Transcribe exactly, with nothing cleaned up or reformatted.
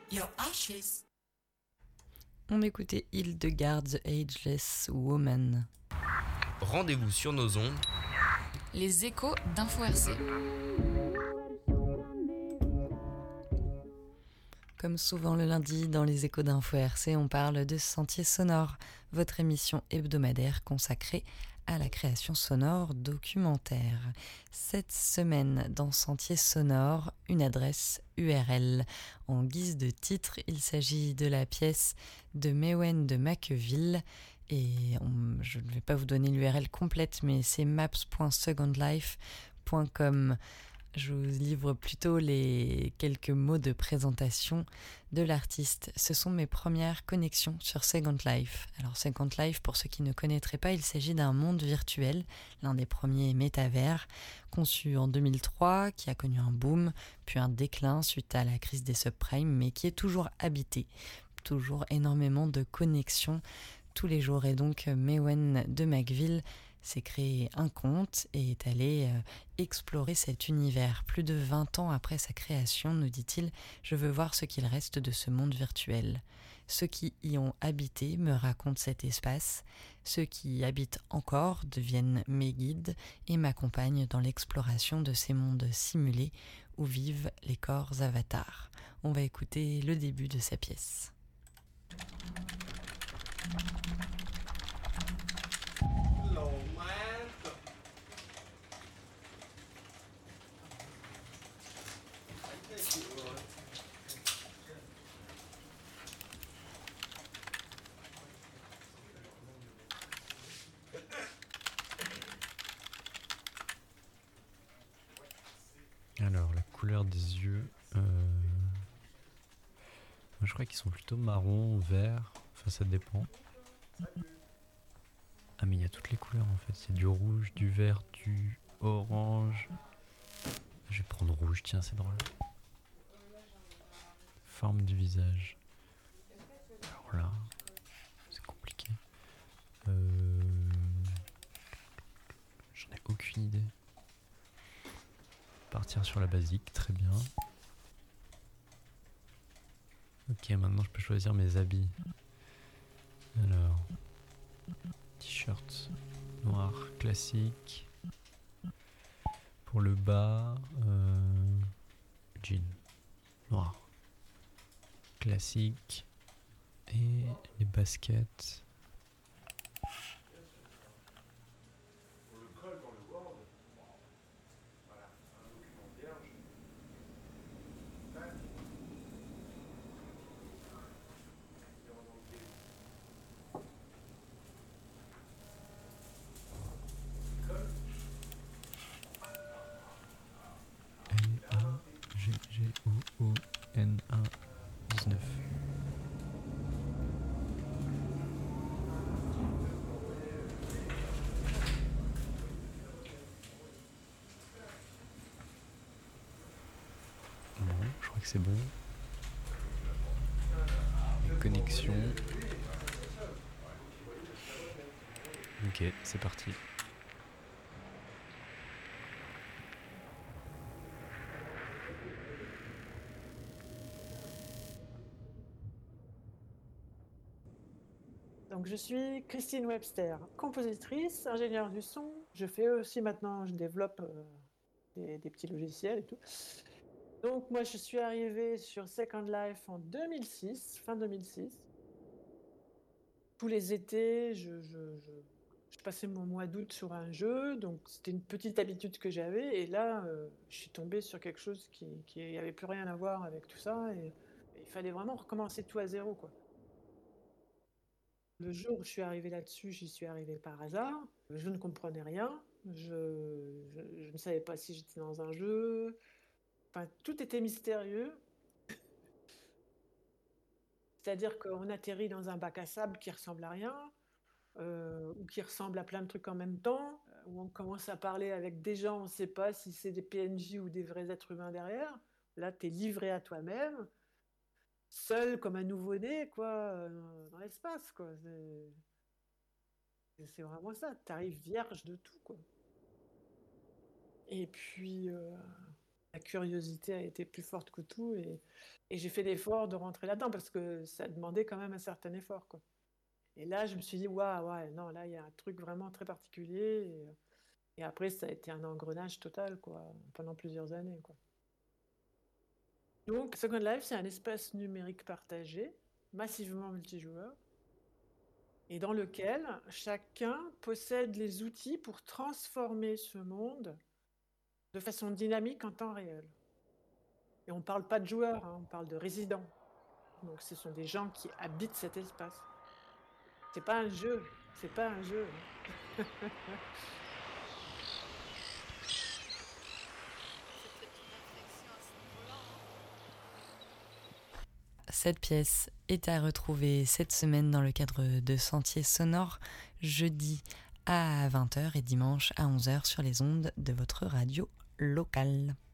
Your ashes. On écoutait Hildegard the Ageless Woman. Rendez-vous sur nos ondes. Les échos d'Info R C. Comme souvent le lundi dans les échos d'Info R C, on parle de Sentiers sonores, votre émission hebdomadaire consacrée à la création sonore documentaire. Cette semaine, dans Sentiers sonores, une adresse U R L. En guise de titre, il s'agit de la pièce de Mewen de Maqueville. Et on, je ne vais pas vous donner l'U R L complète, mais c'est maps point second life point com. Je vous livre plutôt les quelques mots de présentation de l'artiste. Ce sont mes premières connexions sur Second Life. Alors Second Life, pour ceux qui ne connaîtraient pas, il s'agit d'un monde virtuel, l'un des premiers métavers, conçu en deux mille trois, qui a connu un boom, puis un déclin suite à la crise des subprimes, mais qui est toujours habité. Toujours énormément de connexions tous les jours. Et donc Mewen de Maqueville s'est créé un compte et est allé euh, explorer cet univers. Plus de vingt ans après sa création, nous dit-il, je veux voir ce qu'il reste de ce monde virtuel. Ceux qui y ont habité me racontent cet espace. Ceux qui y habitent encore deviennent mes guides et m'accompagnent dans l'exploration de ces mondes simulés où vivent les corps avatars. On va écouter le début de sa pièce. Alors, la couleur des yeux, euh... moi, je crois qu'ils sont plutôt marron, vert, enfin ça dépend. Ah mais il y a toutes les couleurs en fait, il y a du rouge, du vert, du orange. Je vais prendre rouge, tiens c'est drôle. Forme du visage. Alors là, c'est compliqué. Euh... J'en ai aucune idée. Partir sur la basique, très bien. Ok, maintenant je peux choisir mes habits. Alors, t-shirt noir classique. Pour le bas, euh, jean noir classique. Et les baskets. G-G-O-O-N-A dix-neuf. Bon, je crois que c'est bon. Les connexions. Ok, c'est parti. Donc, je suis Christine Webster, compositrice, ingénieure du son. Je fais aussi maintenant, je développe euh, des, des petits logiciels et tout. Donc, moi, je suis arrivée sur Second Life en deux mille six, fin deux mille six. Tous les étés, je, je, je, je passais mon mois d'août sur un jeu. Donc, c'était une petite habitude que j'avais. Et là, euh, je suis tombée sur quelque chose qui qui avait plus rien à voir avec tout ça. Et, et il fallait vraiment recommencer tout à zéro, quoi. Le jour où je suis arrivée là-dessus, j'y suis arrivée par hasard. Je ne comprenais rien. Je, je, je ne savais pas si j'étais dans un jeu. Enfin, tout était mystérieux. C'est-à-dire qu'on atterrit dans un bac à sable qui ressemble à rien, euh, ou qui ressemble à plein de trucs en même temps, euh, où on commence à parler avec des gens, on ne sait pas si c'est des P N J ou des vrais êtres humains derrière. Là, tu es livré à toi-même, seul comme un nouveau-né, quoi, euh, dans l'espace, quoi. C'est... C'est vraiment ça, tu arrives vierge de tout, quoi. Et puis, euh, la curiosité a été plus forte que tout et, et j'ai fait l'effort de rentrer là-dedans parce que ça demandait quand même un certain effort, quoi. Et là, je me suis dit, waouh, ouais, non, là, il y a un truc vraiment très particulier. Et, et après, ça a été un engrenage total, quoi, pendant plusieurs années, quoi. Donc, Second Life, c'est un espace numérique partagé, massivement multijoueur, et dans lequel chacun possède les outils pour transformer ce monde de façon dynamique en temps réel. Et on ne parle pas de joueurs, hein, on parle de résidents. Donc, ce sont des gens qui habitent cet espace. C'est pas un jeu, c'est pas un jeu. Cette pièce est à retrouver cette semaine dans le cadre de Sentiers sonores, jeudi à vingt heures et dimanche à onze heures sur les ondes de votre radio locale.